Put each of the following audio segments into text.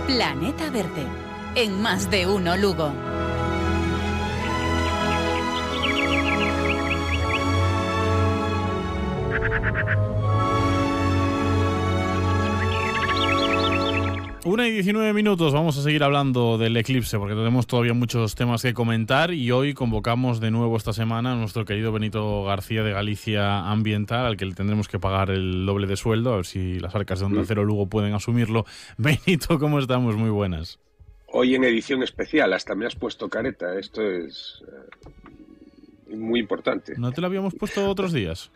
Planeta Verde, en Más de Uno Lugo. Una y 19 minutos, vamos a seguir hablando del eclipse porque tenemos todavía muchos temas que comentar y hoy convocamos de nuevo esta semana a nuestro querido Benito García de Galicia Ambiental, al que le tendremos que pagar el doble de sueldo, a ver si las arcas de Onda Cero Lugo pueden asumirlo. Benito, ¿cómo estamos? Muy buenas. Hoy en edición especial, hasta me has puesto careta, esto es muy importante. ¿No te lo habíamos puesto otros días?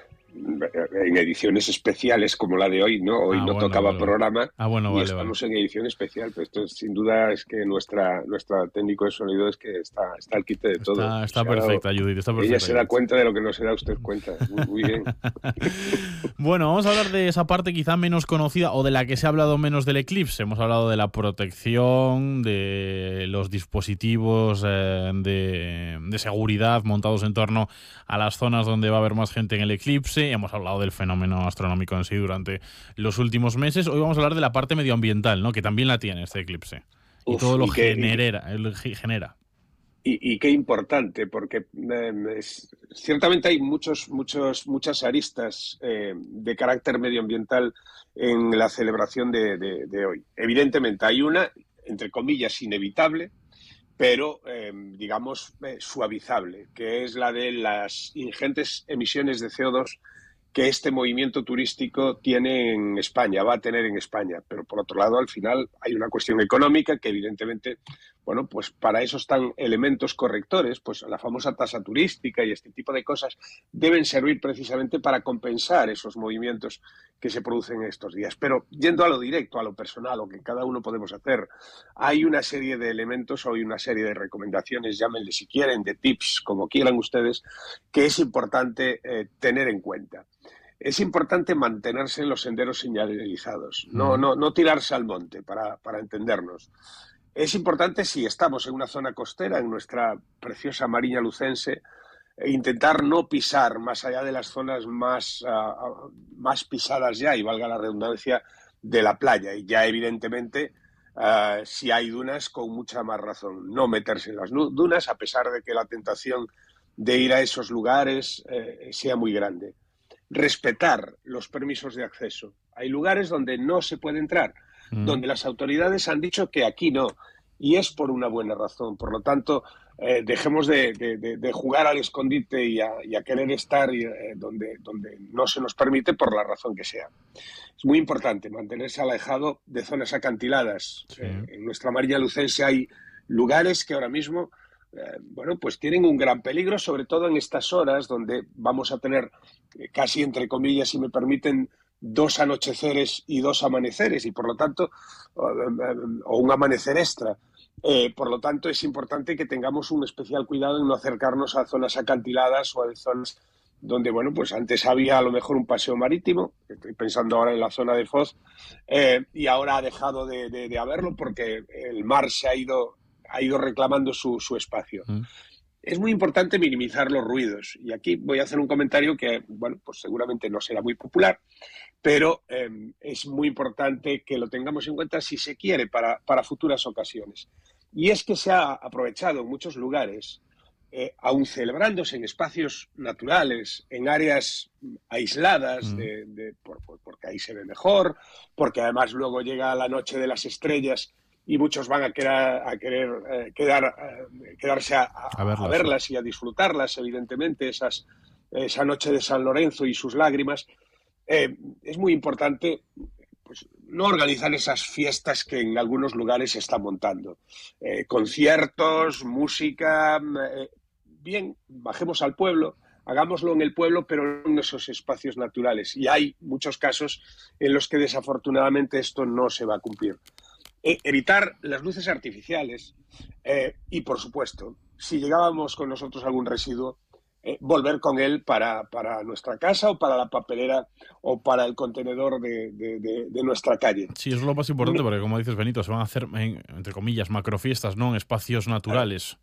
En ediciones especiales como la de hoy, ¿no? Hoy no tocaba programa y estamos en edición especial, pero esto sin duda es que nuestra técnico de sonido es que está al quite de todo. Está perfecta, Judith, está perfecta. Ella se da cuenta de lo que no se da usted cuenta. Muy bien. Bueno, vamos a hablar de esa parte quizá menos conocida o de la que se ha hablado menos del eclipse. Hemos hablado de la protección, de los dispositivos de seguridad montados en torno a las zonas donde va a haber más gente en el eclipse. Hemos hablado del fenómeno astronómico en sí durante los últimos meses. Hoy vamos a hablar de la parte medioambiental, ¿no? Que también la tiene este eclipse. Y todo lo genera. Y qué importante, porque ciertamente hay muchas aristas de carácter medioambiental en la celebración de hoy. Evidentemente hay una, entre comillas, inevitable, pero digamos suavizable, que es la de las ingentes emisiones de CO2 que este movimiento turístico tiene en España, va a tener en España. Pero por otro lado, al final hay una cuestión económica que evidentemente, bueno, pues para eso están elementos correctores, pues la famosa tasa turística y este tipo de cosas deben servir precisamente para compensar esos movimientos que se producen en estos días. Pero yendo a lo directo, a lo personal, lo que cada uno podemos hacer, hay una serie de elementos o hay una serie de recomendaciones, llámenle si quieren, de tips, como quieran ustedes, que es importante tener en cuenta. Es importante mantenerse en los senderos señalizados, no tirarse al monte, para entendernos. Es importante, si estamos en una zona costera, en nuestra preciosa Mariña Lucense, intentar no pisar más allá de las zonas más pisadas ya, y valga la redundancia, de la playa. Y ya evidentemente, si hay dunas, con mucha más razón. No meterse en las dunas, a pesar de que la tentación de ir a esos lugares sea muy grande. Respetar los permisos de acceso. Hay lugares donde no se puede entrar, donde las autoridades han dicho que aquí no, y es por una buena razón. Por lo tanto, dejemos de jugar al escondite y a querer estar donde no se nos permite por la razón que sea. Es muy importante mantenerse alejado de zonas acantiladas. Sí. En nuestra Mariña Lucense hay lugares que ahora mismo pues tienen un gran peligro, sobre todo en estas horas donde vamos a tener casi, entre comillas, si me permiten, 2 anocheceres y 2 amaneceres, y por lo tanto, o un amanecer extra. Por lo tanto, es importante que tengamos un especial cuidado en no acercarnos a zonas acantiladas o a zonas donde, bueno, pues antes había a lo mejor un paseo marítimo, estoy pensando ahora en la zona de Foz, y ahora ha dejado de haberlo porque el mar se ha ido reclamando su espacio. Es muy importante minimizar los ruidos. Y aquí voy a hacer un comentario que, bueno, pues seguramente no será muy popular, pero es muy importante que lo tengamos en cuenta si se quiere para futuras ocasiones. Y es que se ha aprovechado en muchos lugares, aun celebrándose en espacios naturales, en áreas aisladas, porque ahí se ve mejor, porque además luego llega la noche de las estrellas y muchos van a querer quedarse a verlas y a disfrutarlas, evidentemente, esa noche de San Lorenzo y sus lágrimas. Es muy importante pues, no organizar esas fiestas que en algunos lugares se están montando. Conciertos, música, bien, bajemos al pueblo, hagámoslo en el pueblo, pero no en esos espacios naturales. Y hay muchos casos en los que desafortunadamente esto no se va a cumplir. Evitar las luces artificiales y, por supuesto, si llegábamos con nosotros algún residuo, volver con él para nuestra casa o para la papelera o para el contenedor de nuestra calle. Sí, eso es lo más importante porque, como dices, Benito, se van a hacer, entre comillas, macrofiestas, ¿no?, en espacios naturales.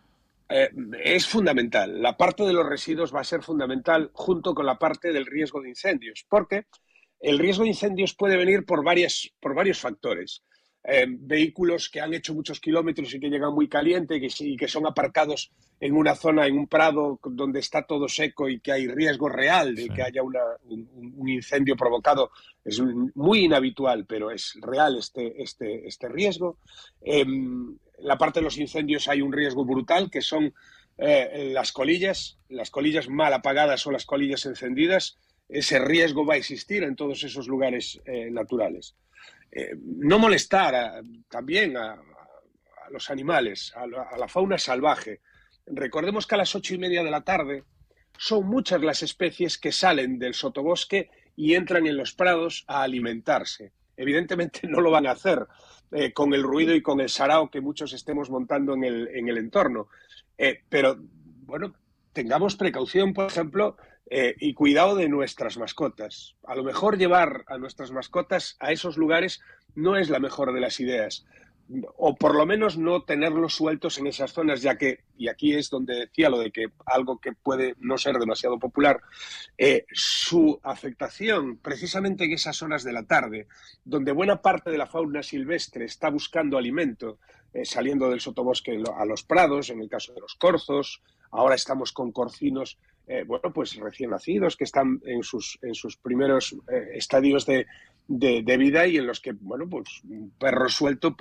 Es fundamental. La parte de los residuos va a ser fundamental junto con la parte del riesgo de incendios, porque el riesgo de incendios puede venir por varios factores. vehículos que han hecho muchos kilómetros y que llegan muy caliente y que son aparcados en una zona, en un prado donde está todo seco y que hay riesgo real de que haya un incendio provocado. Es muy inhabitual, pero es real este riesgo. En la parte de los incendios hay un riesgo brutal, que son las colillas mal apagadas o las colillas encendidas. Ese riesgo va a existir en todos esos lugares naturales. No molestar también a los animales, a la fauna salvaje. Recordemos que a las 8:30 de la tarde son muchas las especies que salen del sotobosque y entran en los prados a alimentarse. Evidentemente no lo van a hacer con el ruido y con el sarao que muchos estemos montando en el entorno. Pero, bueno, tengamos precaución, por ejemplo, y cuidado de nuestras mascotas. A lo mejor llevar a nuestras mascotas a esos lugares no es la mejor de las ideas. O por lo menos no tenerlos sueltos en esas zonas, ya que, y aquí es donde decía lo de que algo que puede no ser demasiado popular, su afectación precisamente en esas horas de la tarde, donde buena parte de la fauna silvestre está buscando alimento, saliendo del sotobosque a los prados, en el caso de los corzos. Ahora estamos con corcinos, bueno, pues recién nacidos, que están en sus primeros estadios de vida y en los que, bueno, pues un perro suelto